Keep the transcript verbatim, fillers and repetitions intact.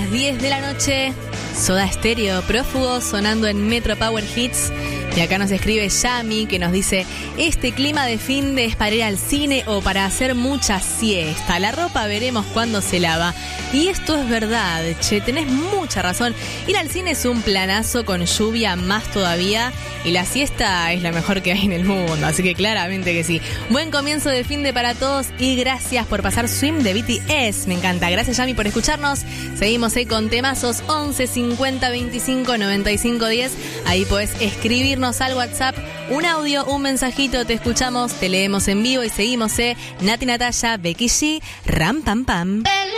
las diez de la noche. Soda Stereo, Prófugo, sonando en Metro Power Hits. Y acá nos escribe Yami, que nos dice: este clima de fin de es para ir al cine o para hacer mucha siesta. La ropa veremos cuándo se lava. Y esto es verdad, che, tenés mucha razón. Ir al cine es un planazo, con lluvia más todavía. Y la siesta es la mejor que hay en el mundo, así que claramente que sí. Buen comienzo de fin de para todos y gracias por pasar Swim de B T S. Me encanta. Gracias, Yami, por escucharnos. Seguimos ahí con temazos. Once cincuenta veinticinco noventa y cinco diez. Ahí podés escribirnos al WhatsApp un audio, un mensajito. Te escuchamos, te leemos en vivo y seguimos, eh. Nati Natalia, Becky G, Ram Pam Pam.